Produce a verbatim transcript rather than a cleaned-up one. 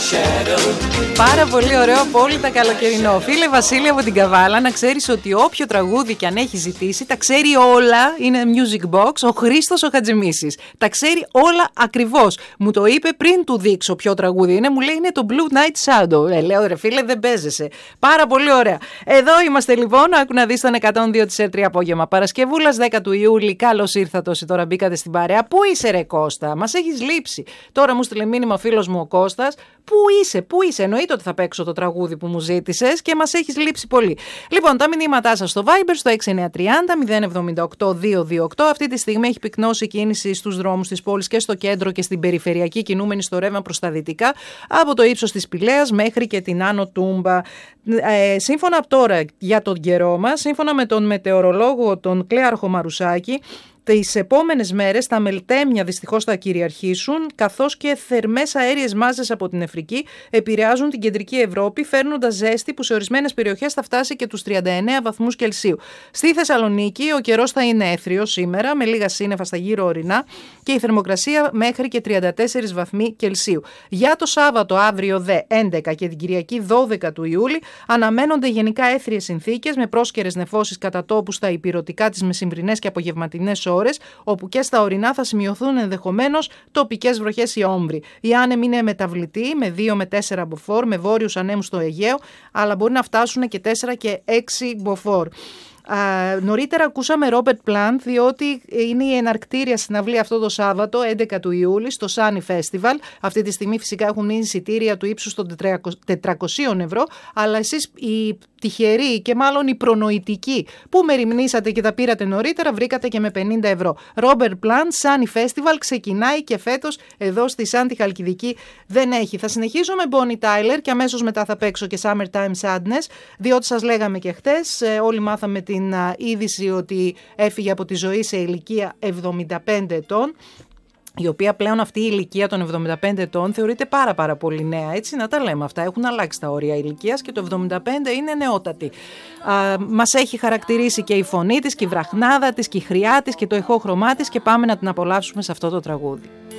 Πάρα πολύ ωραίο, απόλυτα καλοκαιρινό. Φίλε Βασίλη από την Καβάλα, να ξέρεις ότι όποιο τραγούδι και αν έχει ζητήσει, τα ξέρει όλα, είναι music box, ο Χρήστος ο Χατζημίσης. Τα ξέρει όλα ακριβώς. Μου το είπε πριν του δείξω ποιο τραγούδι είναι, μου λέει είναι το Blue Night Shadow. Ε, λέω ρε φίλε, δεν παίζεσαι. Πάρα πολύ ωραία. Εδώ είμαστε λοιπόν, άκου να δεις τον εκατόν δύο της ΕΡΤ απόγευμα. Παρασκευούλας δέκα του Ιούλη, καλώς ήρθατε όσοι τώρα μπήκατε στην παρέα. Πού είσαι ρε Κώστα, μας έχεις λείψει. Τώρα μου στείλε μήνυμα φίλος μου ο Κώστας. Πού είσαι, πού είσαι, εννοείται ότι θα παίξω το τραγούδι που μου ζήτησες και μας έχεις λείψει πολύ. Λοιπόν, τα μηνύματά σας στο Viber στο έξι εννιά τρία μηδέν μηδέν εβδομήντα οκτώ διακόσια είκοσι οκτώ. Αυτή τη στιγμή έχει πυκνώσει κίνηση στους δρόμους της πόλης και στο κέντρο και στην περιφερειακή, κινούμενη στο ρεύμα προς τα δυτικά, από το ύψος της Πηλαίας μέχρι και την Άνω Τούμπα. Ε, σύμφωνα τώρα για τον καιρό μας, σύμφωνα με τον μετεωρολόγο τον Κλέαρχο Μαρουσάκη, τις επόμενες μέρες τα μελτέμια δυστυχώς θα κυριαρχήσουν, καθώς και θερμές αέριες μάζες από την Αφρική επηρεάζουν την κεντρική Ευρώπη, φέρνοντας ζέστη που σε ορισμένες περιοχές θα φτάσει και τους τριάντα εννέα βαθμούς Κελσίου. Στη Θεσσαλονίκη ο καιρός θα είναι έθριος σήμερα, με λίγα σύννεφα στα γύρω ορεινά και η θερμοκρασία μέχρι και τριάντα τέσσερις βαθμοί Κελσίου. Για το Σάββατο, αύριο δε έντεκα και την Κυριακή δώδεκα του Ιούλη, αναμένονται γενικά έθριες συνθήκες με πρόσκαιρες νεφώσεις κατά τόπου στα υπηρωτικά τις μεσημβρινές και απογευματινές ώρες, όπου και στα ορεινά θα σημειωθούν ενδεχομένως τοπικές βροχές ή όμβροι. Η άνεμη είναι μεταβλητή με δύο με τέσσερα μποφόρ, με βόρειους ανέμους στο Αιγαίο, αλλά μπορεί να φτάσουν και τέσσερα και έξι μποφόρ. Uh, νωρίτερα ακούσαμε Robert Plant, διότι είναι η εναρκτήρια συναυλία αυτό το Σάββατο έντεκα του Ιούλη στο Sunny Festival. Αυτή τη στιγμή φυσικά έχουν μείνει εισιτήρια του ύψους των τετρακόσια ευρώ, αλλά εσείς οι τυχεροί και μάλλον οι προνοητικοί που μεριμνήσατε και τα πήρατε νωρίτερα βρήκατε και με πενήντα ευρώ. Robert Plant, Sunny Festival, ξεκινάει και φέτος εδώ στη Σάντι Χαλκιδική δεν έχει. Θα συνεχίσω με Bonnie Tyler και αμέσως μετά θα παίξω και Summertime Sadness, διότι σας λέγαμε και χθες, όλοι μάθαμε την την είδηση ότι έφυγε από τη ζωή σε ηλικία εβδομήντα πέντε ετών, η οποία πλέον αυτή η ηλικία των εβδομήντα πέντε ετών θεωρείται πάρα πάρα πολύ νέα, έτσι να τα λέμε αυτά, έχουν αλλάξει τα όρια ηλικίας και το εβδομήντα πέντε είναι νεότατη. Α, μας έχει χαρακτηρίσει και η φωνή της και η βραχνάδα της και η χρειά της και το ηχόχρωμά της και πάμε να την απολαύσουμε σε αυτό το τραγούδι.